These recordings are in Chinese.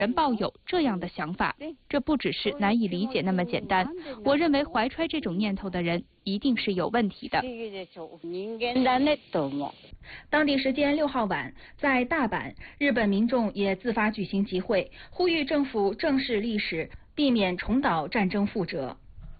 人抱有这样的想法。这不只是难以理解那么简单，我认为怀揣这种念头的人一定是有问题的。 当地时间6号晚，在大阪，日本民众也自发举行集会，呼吁政府正视历史，避免重蹈战争覆辙。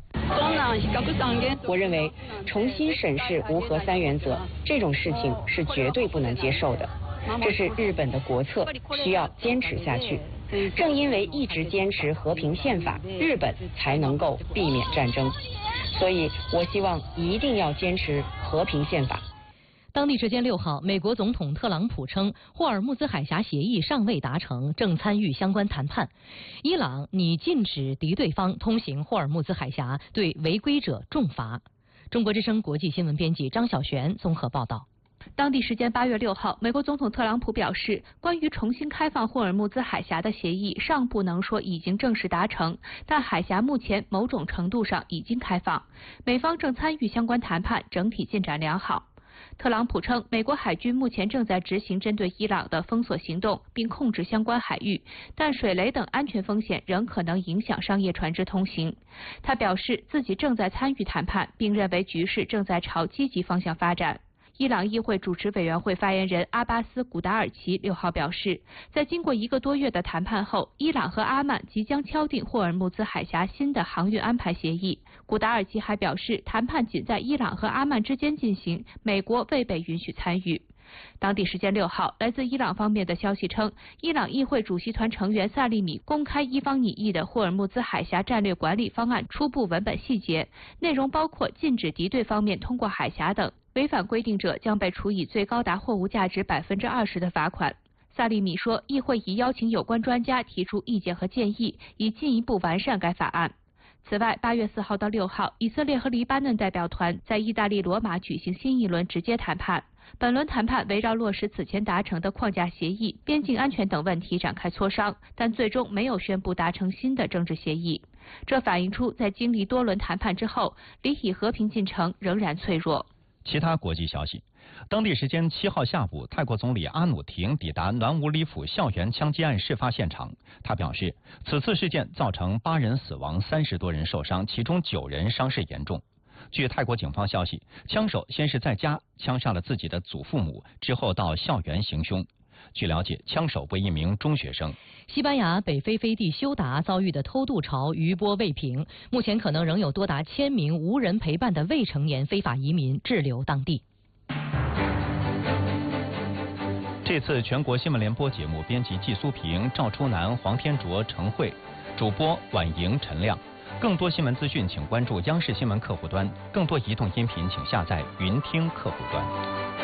我认为重新审视无核三原则这种事情是绝对不能接受的，这是日本的国策，需要坚持下去。正因为一直坚持和平宪法，日本才能够避免战争。所以我希望一定要坚持和平宪法。 当地时间6号，美国总统特朗普称，霍尔木兹海峡协议尚未达成，正参与相关谈判。伊朗拟禁止敌对方通行霍尔木兹海峡，对违规者重罚。中国之声国际新闻编辑张小璇综合报道。 当地时间8月6号，美国总统特朗普表示，关于重新开放霍尔木兹海峡的协议尚不能说已经正式达成，但海峡目前某种程度上已经开放，美方正参与相关谈判，整体进展良好。特朗普称，美国海军目前正在执行针对伊朗的封锁行动，并控制相关海域，但水雷等安全风险仍可能影响商业船只通行。他表示自己正在参与谈判，并认为局势正在朝积极方向发展。伊朗议会主持委员会发言人阿巴斯·古达尔奇6号表示，在经过1个多月的谈判后，伊朗和阿曼即将敲定霍尔木兹海峡新的航运安排协议。古达尔奇还表示，谈判仅在伊朗和阿曼之间进行，美国未被允许参与。当地时间6号，来自伊朗方面的消息称，伊朗议会主席团成员萨利米公开伊方拟议的霍尔木兹海峡战略管理方案初步文本细节，内容包括禁止敌对方面通过海峡等，违反规定者将被处以最高达货物价值20%的罚款。萨利米说，议会已邀请有关专家提出意见和建议，以进一步完善该法案。此外，8月4号到6号，以色列和黎巴嫩代表团在意大利罗马举行新一轮直接谈判。本轮谈判围绕落实此前达成的框架协议、边境安全等问题展开磋商，但最终没有宣布达成新的政治协议。这反映出在经历多轮谈判之后，离以和平进程仍然脆弱。 其他国际消息，当地时间7号下午，泰国总理阿努廷抵达南武里府校园枪击案事发现场。他表示，此次事件造成8人死亡，30多人受伤，其中9人伤势严重。据泰国警方消息，枪手先是在家枪杀了自己的祖父母，之后到校园行凶。据了解，枪手为一名中学生。 西班牙北非飞地休达遭遇的偷渡潮余波未平，目前可能仍有多达1000名无人陪伴的未成年非法移民滞留当地。 这次全国新闻联播节目编辑季苏平、赵初南、黄天卓、陈慧，主播婉莹、陈亮。更多新闻资讯，请关注央视新闻客户端；更多移动音频，请下载云听客户端。